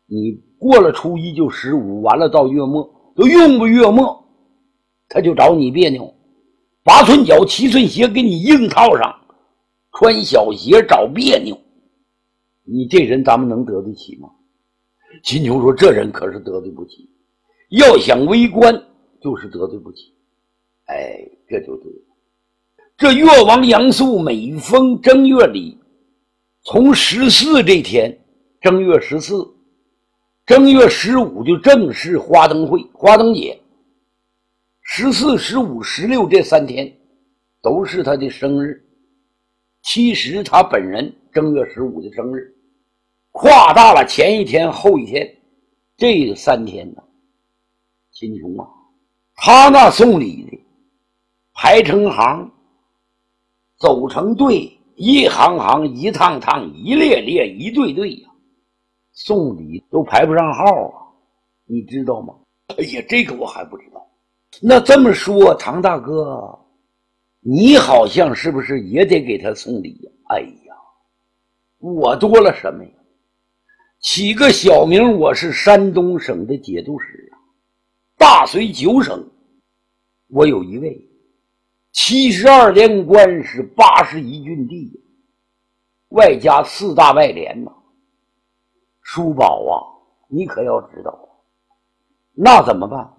你过了初一就15，完了到月末都用不月末，他就找你别扭，8寸脚7寸鞋给你硬套上，穿小鞋找别扭，你这人咱们能得罪起吗？秦琼说这人可是得罪不起，要想为官就是得罪不起。哎，这就对了。这越王杨素每逢正月里，从14这天正月14，正月15就正是花灯会花灯节，14、15、16这3天都是他的生日。其实他本人正月15的生日跨大了前一天后一天，这3天呢，秦琼啊，他那送礼的排成行，走成队，一行行一趟趟一列列一队队呀，送礼都排不上号啊，你知道吗？哎呀，这个我还不知道。那这么说，唐大哥你好像是不是也得给他送礼呀？哎呀，我多了什么呀？起个小名，我是山东省的节度使啊，大绥9省我有一位，72连官是81郡地，外加4大外联呐。叔宝啊，你可要知道，那怎么办？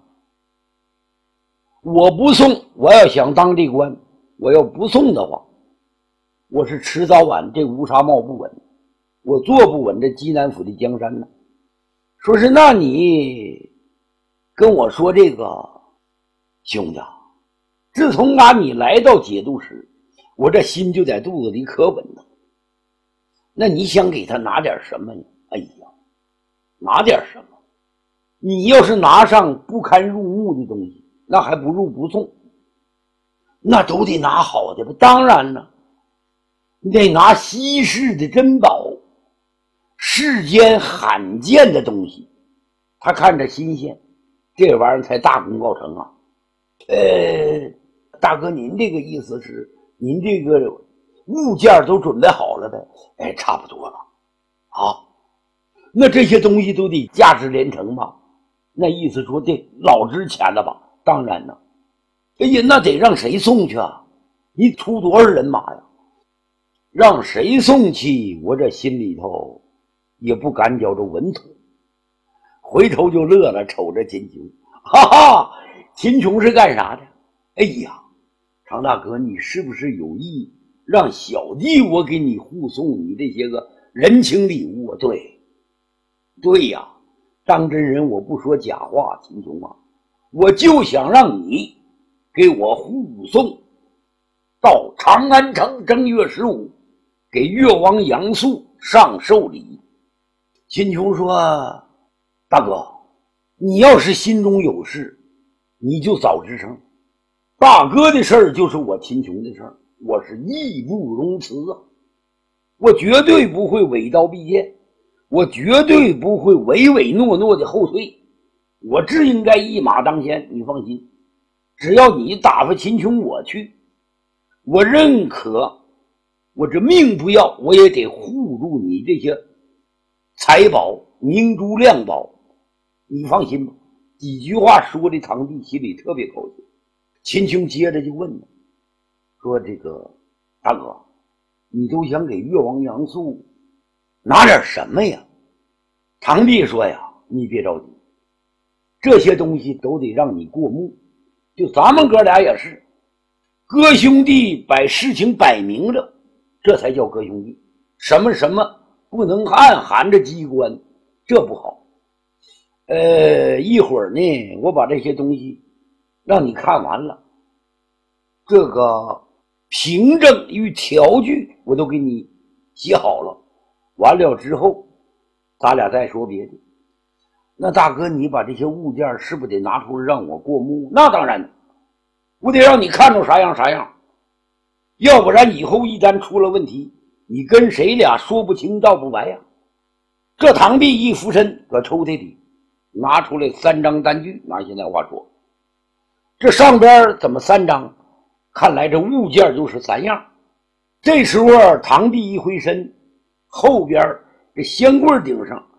我不送，我要想当这官，我要不送的话，我是迟早晚这乌纱帽不稳，我坐不稳这济南府的江山呢。说是那你跟我说这个，兄弟，自从你来到节度使，我这心就在肚子里可稳了。那你想给他拿点什么呢？哎呀，拿点什么？你要是拿上不堪入目的东西，那还不如不送。那都得拿好的吧？当然了，你得拿稀世的珍宝，世间罕见的东西，他看着新鲜，这玩意儿才大功告成啊。大哥，您这个意思是您这个物件都准备好了呗？哎，差不多了啊。那这些东西都得价值连城吧？那意思说这老值钱了吧？当然了。哎呀，那得让谁送去啊？你出多少人马呀？让谁送去？我这心里头也不敢觉着稳妥。回头就乐了，瞅着秦琼，哈哈，秦琼是干啥的？哎呀，常大哥，你是不是有意让小弟我给你护送你这些个人情礼物啊？对呀，当真人我不说假话，秦琼啊，我就想让你给我护送到长安城正月15，给越王杨素上寿礼。秦琼说，大哥，你要是心中有事，你就早吱声。大哥的事儿就是我秦琼的事儿，我是义不容辞啊！我绝对不会伪刀必剑，我绝对不会唯唯诺诺的后退，我只应该一马当先。你放心，只要你打发秦琼我去，我认可，我这命不要，我也得护住你这些财宝、明珠亮宝。你放心吧。几句话说的堂弟心里特别高兴。秦琼接着就问了，说这个大哥，你都想给越王杨素拿点什么呀？堂弟说呀，你别着急，这些东西都得让你过目，就咱们哥俩也是哥兄弟，把事情摆明了，这才叫哥兄弟。什么什么不能含着机关，这不好。一会儿呢，我把这些东西让你看完了，这个凭证与条据我都给你写好了，完了之后咱俩再说别的。那大哥，你把这些物件是不是得拿出来让我过目？那当然，我得让你看着啥样啥样，要不然以后一旦出了问题，你跟谁俩说不清道不白呀。这堂弟一俯身，搁抽屉里拿出来3张单据，拿现在话说，这上边怎么3张？看来这物件就是3样。这时候堂弟一回身，后边这香棍顶上